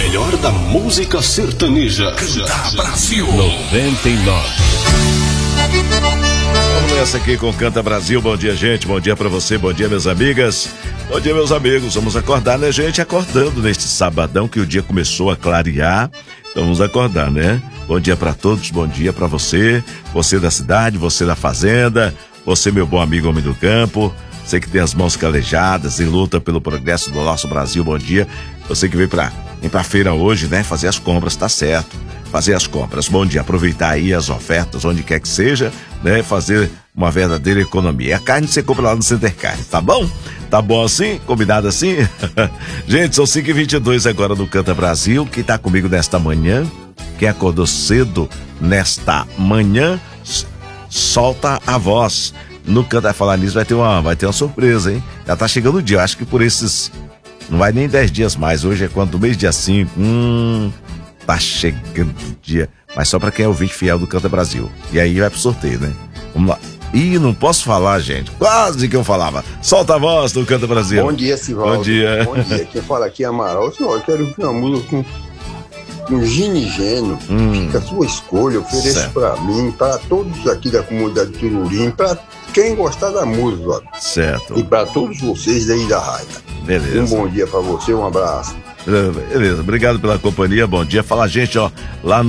melhor da música sertaneja. Canta Brasil 99. Vamos nessa aqui com Canta Brasil. Bom dia, gente. Bom dia pra você. Bom dia, minhas amigas. Bom dia, meus amigos. Vamos acordar, né, gente? Acordando neste sabadão que o dia começou a clarear. Então vamos acordar, né? Bom dia pra todos. Bom dia pra você. Você da cidade, você da fazenda. Você, meu bom amigo homem do campo. Você que tem as mãos calejadas e luta pelo progresso do nosso Brasil. Bom dia. Você que veio pra feira hoje, né? Fazer as compras, tá certo. Fazer as compras. Bom dia. Aproveitar aí as ofertas, onde quer que seja, né? Fazer uma verdadeira economia. A carne você compra lá no Center Carne, tá bom? Tá bom assim? Combinado assim? Gente, são 5h22 agora no Canta Brasil. Quem tá comigo nesta manhã, quem acordou cedo nesta manhã, solta a voz. No Canta Falar Nisso vai ter uma surpresa, hein? Já tá chegando o dia, acho que por esses... Não vai nem 10 dias mais, hoje é quanto? Mês dia 5. Tá chegando o dia. Mas só pra quem é ouvinte fiel do Canta Brasil. E aí vai pro sorteio, né? Vamos lá. Ih, não posso falar, gente. Quase que eu falava. Solta a voz do Canta Brasil. Bom dia, Sivaldo. Bom dia. Bom dia. Quem fala aqui é Amaral. Senhor, eu quero ouvir uma música com Ginigeno. Fica a sua escolha. Ofereço Certo. pra mim, pra todos aqui da comunidade de Tururim, pra quem gostar da música, ó. Certo. E pra todos vocês daí da rádio. Beleza. Um bom dia pra você, um abraço. Beleza, obrigado pela companhia, bom dia. Fala, gente, ó, lá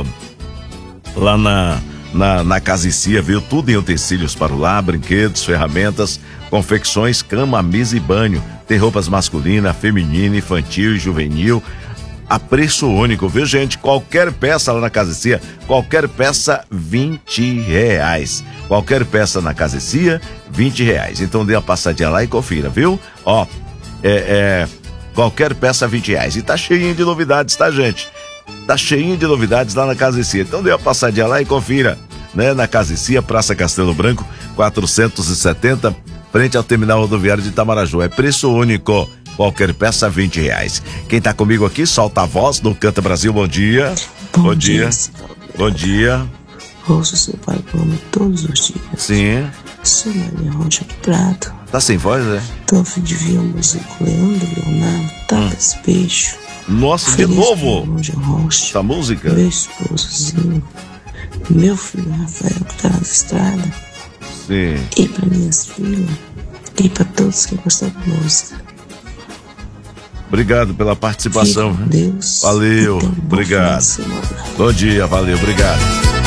na Casicia, viu? Tudo em utensílios para o lar, brinquedos, ferramentas, confecções, cama, mesa e banho. Tem roupas masculina, feminina, infantil e juvenil. A preço único, viu, gente? Qualquer peça lá na Casicia, qualquer peça, R$20. Qualquer peça na Casicia, R$20. Então dê uma passadinha lá e confira, viu? Ó, qualquer peça, R$20. E tá cheinho de novidades, tá, gente? Tá cheinho de novidades lá na Casicia. Então dê uma passadinha lá e confira, né? Na Casicia, Praça Castelo Branco, 470, frente ao terminal rodoviário de Itamaraju. É preço único. Qualquer peça, R$20. Quem tá comigo aqui, solta a voz do Canta Brasil. Bom dia. Bom dia. Bom dia. Ouço seu programa todos os dias. Sim. Sou Maria Rocha do Prado. Tá sem voz, né? Tô a fim de ver a música Leandro Leonardo, Tapas Peixo. Nossa, de Feliz novo? Maria Rocha. Essa música? Meu esposozinho. Meu filho Rafael, que tá na estrada. Sim. E pra minhas filhas. E pra todos que gostam da música. Obrigado pela participação. Fique com Deus. Valeu, E tenha um bom obrigado. final de semana. Bom dia, valeu, obrigado.